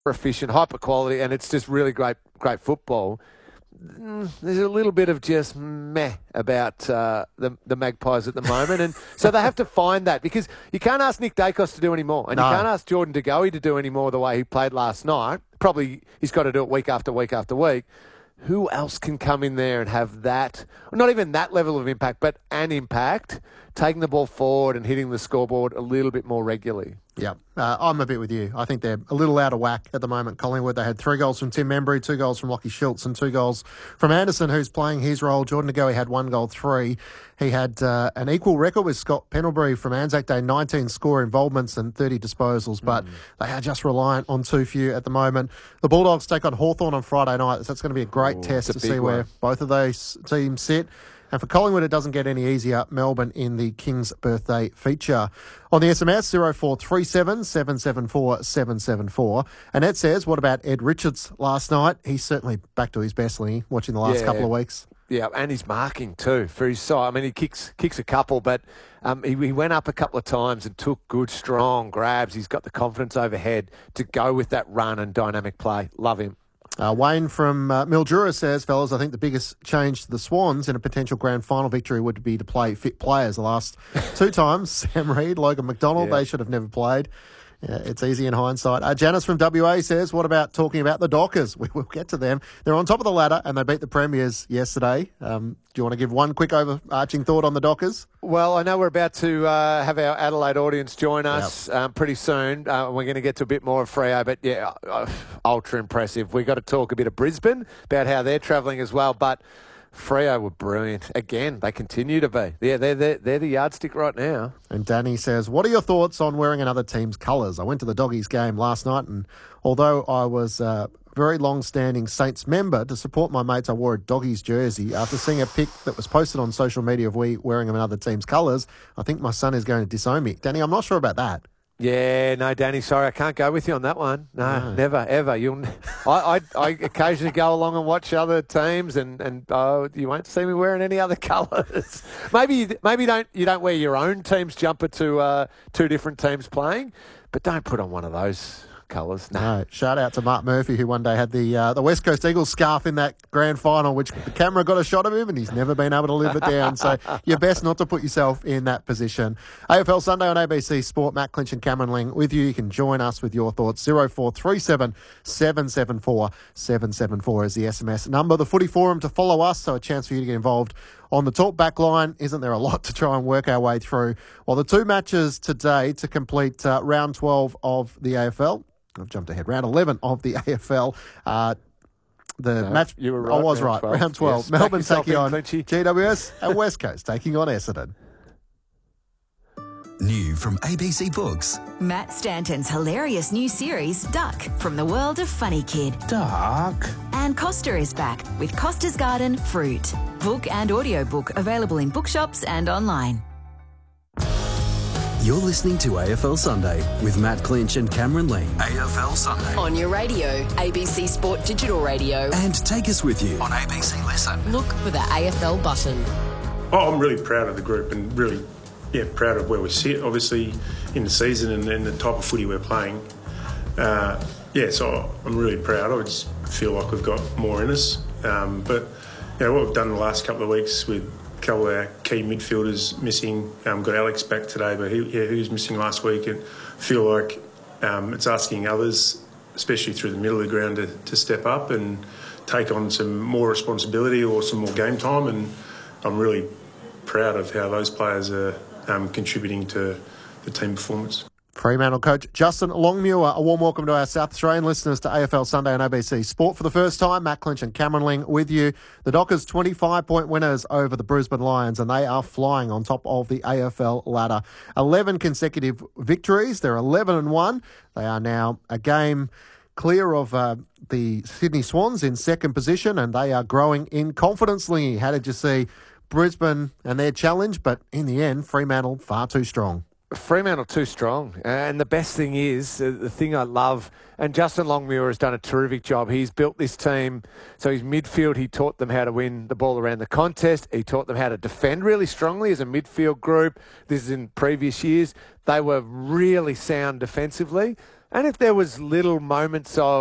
efficient, hyper quality, and it's just really great football. There's a little bit of just meh about the Magpies at the moment. And so they have to find that, because you can't ask Nick Dacos to do any more. And you can't ask Jordan De Goey to do any more the way he played last night. Probably he's got to do it week after week after week. Who else can come in there and have that, not even that level of impact, but an impact, taking the ball forward and hitting the scoreboard a little bit more regularly? Yeah, I'm a bit with you. I think they're a little out of whack at the moment. Collingwood, they had 3 goals from Tim Membry, 2 goals from Lockie Schultz, and 2 goals from Anderson, who's playing his role. Jordan De Goey had 1 goal, 3. He had an equal record with Scott Pendlebury from Anzac Day, 19 score involvements and 30 disposals, but they are just reliant on too few at the moment. The Bulldogs take on Hawthorn on Friday night, so that's going to be a great test to see where both of those teams sit. And for Collingwood, it doesn't get any easier. Melbourne in the King's Birthday feature. On the SMS, 0437 774 774. Annette says, what about Ed Richards last night? He's certainly back to his best, Lee, watching the last couple of weeks. Yeah, and he's marking too for his side. I mean, he kicks a couple, but he went up a couple of times and took good, strong grabs. He's got the confidence overhead to go with that run and dynamic play. Love him. Wayne from Mildura says, fellas, I think the biggest change to the Swans in a potential grand final victory would be to play fit players. The last 2 times, Sam Reid, Logan McDonald, they should have never played. Yeah, it's easy in hindsight. Janice from WA says, what about talking about the Dockers? We will get to them. They're on top of the ladder and they beat the Premiers yesterday. Do you want to give one quick overarching thought on the Dockers? Well, I know we're about to have our Adelaide audience join us pretty soon. We're going to get to a bit more of Freo, but yeah, ultra impressive. We've got to talk a bit of Brisbane about how they're travelling as well, but Freo were brilliant. Again, they continue to be. Yeah, they're the yardstick right now. And Danny says, what are your thoughts on wearing another team's colours? I went to the Doggies game last night, and although I was a very long-standing Saints member, to support my mates, I wore a Doggies jersey. After seeing a pic that was posted on social media of we wearing another team's colours, I think my son is going to disown me. Danny, I'm not sure about that. Yeah, no, Danny, sorry, I can't go with you on that one. No. Never, ever. I occasionally go along and watch other teams, and you won't see me wearing any other colours. Maybe you don't wear your own team's jumper to 2 different teams playing, but don't put on one of those colours. No. Shout out to Mark Murphy, who one day had the West Coast Eagles scarf in that grand final, which the camera got a shot of him and he's never been able to live it down. So you're best not to put yourself in that position. AFL Sunday on ABC Sport. Matt Clinch and Cameron Ling with you. You can join us with your thoughts. 0437 774 774 is the SMS number. The Footy Forum to follow us, so a chance for you to get involved on the talk back line. Isn't there a lot to try and work our way through? Well, the 2 matches today to complete round 12 of the AFL. I've jumped ahead. Round 11 of the AFL. Match. You were right. I was right. 12. Round 12. Yes, Melbourne taking on Clinchy. GWS and West Coast taking on Essendon. New from ABC Books. Matt Stanton's hilarious new series, Duck, from the world of Funny Kid. Duck. And Costa is back with Costa's Garden Fruit. Book and audiobook available in bookshops and online. You're listening to AFL Sunday with Matt Clinch and Cameron Ling. AFL Sunday. On your radio, ABC Sport Digital Radio. And take us with you on ABC Listen. Look for the AFL button. I'm really proud of the group and really proud of where we sit, obviously, in the season and the type of footy we're playing. So I'm really proud. I just feel like we've got more in us. But what we've done in the last couple of weeks with a couple of our key midfielders missing, got Alex back today, but he was missing last week, and I feel like it's asking others, especially through the middle of the ground, to step up and take on some more responsibility or some more game time, and I'm really proud of how those players are contributing to the team performance. Fremantle coach Justin Longmuir, a warm welcome to our South Australian listeners to AFL Sunday on ABC Sport. For the first time, Matt Clinch and Cameron Ling with you. The Dockers 25-point winners over the Brisbane Lions, and they are flying on top of the AFL ladder. 11 consecutive victories. They're 11-1. They are now a game clear of the Sydney Swans in second position, and they are growing in confidence. Lingy, how did you see Brisbane and their challenge? But in the end, Fremantle far too strong. Fremantle too strong. And the best thing is, the thing I love, and Justin Longmuir has done a terrific job. He's built this team. So his midfield, he taught them how to win the ball around the contest. He taught them how to defend really strongly as a midfield group. This is in previous years. They were really sound defensively. And if there was little moments of